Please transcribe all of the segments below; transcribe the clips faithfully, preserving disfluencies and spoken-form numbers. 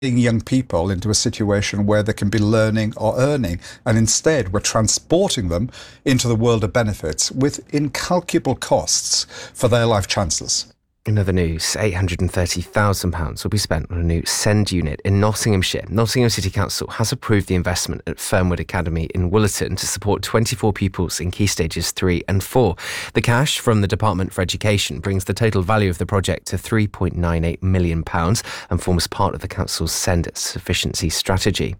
young people into a situation where they can be learning or earning, and instead we're transporting them into the world of benefits with incalculable costs for their life chances. In other news, eight hundred thirty thousand pounds will be spent on a new SEND unit in Nottinghamshire. Nottingham City Council has approved the investment at Fernwood Academy in Woolerton to support twenty-four pupils in Key Stages three and four. The cash from the Department for Education brings the total value of the project to three point nine eight million pounds and forms part of the Council's SEND sufficiency strategy.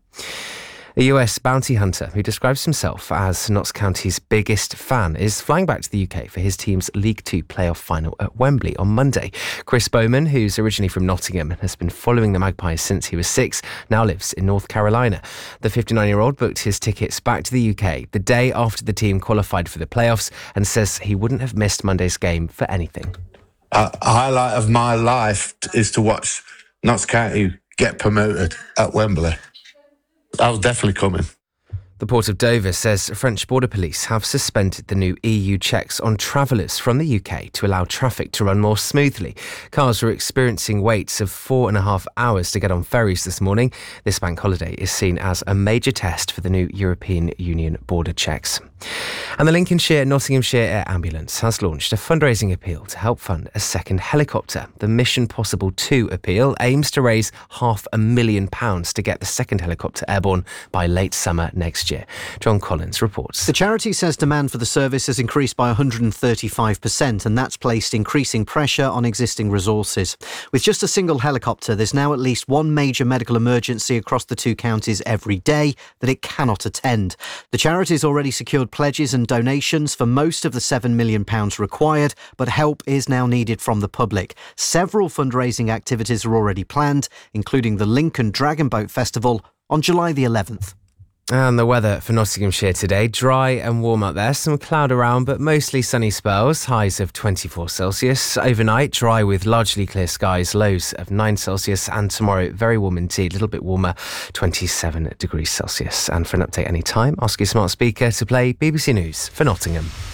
A U S bounty hunter who describes himself as Notts County's biggest fan is flying back to the U K for his team's League Two playoff final at Wembley on Monday. Chris Bowman, who's originally from Nottingham and has been following the Magpies since he was six, now lives in North Carolina. The fifty-nine-year-old booked his tickets back to the U K the day after the team qualified for the playoffs and says he wouldn't have missed Monday's game for anything. A highlight of my life is to watch Notts County get promoted at Wembley. I was definitely coming. The Port of Dover says French border police have suspended the new E U checks on travellers from the U K to allow traffic to run more smoothly. Cars were experiencing waits of four and a half hours to get on ferries this morning. This bank holiday is seen as a major test for the new European Union border checks. And the Lincolnshire Nottinghamshire Air Ambulance has launched a fundraising appeal to help fund a second helicopter. The Mission Possible two appeal aims to raise half a million pounds to get the second helicopter airborne by late summer next year. John Collins reports. The charity says demand for the service has increased by one hundred thirty-five percent, and that's placed increasing pressure on existing resources. With just a single helicopter, there's now at least one major medical emergency across the two counties every day that it cannot attend. The charity has already secured pledges and donations for most of the seven million pounds required, but help is now needed from the public. Several fundraising activities are already planned, including the Lincoln Dragon Boat Festival on July the eleventh. And the weather for Nottinghamshire today, dry and warm up there. Some cloud around, but mostly sunny spells. Highs of twenty-four Celsius. Overnight, dry with largely clear skies. Lows of nine Celsius. And tomorrow, very warm indeed. A little bit warmer, twenty-seven degrees Celsius. And for an update anytime, ask your smart speaker to play B B C News for Nottingham.